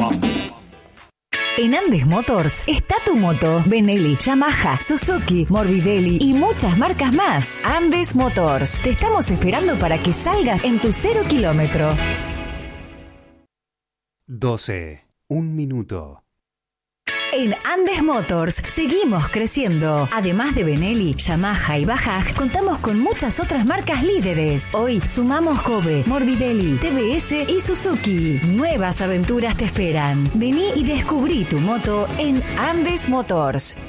En Andes Motors está tu moto. Benelli, Yamaha, Suzuki, Morbidelli y muchas marcas más. Andes Motors. Te estamos esperando para que salgas en tu 0 kilómetro. 12. 1 minuto. En Andes Motors seguimos creciendo. Además de Benelli, Yamaha y Bajaj, contamos con muchas otras marcas líderes. Hoy sumamos Kobe, Morbidelli, TBS y Suzuki. Nuevas aventuras te esperan. Vení y descubrí tu moto en Andes Motors.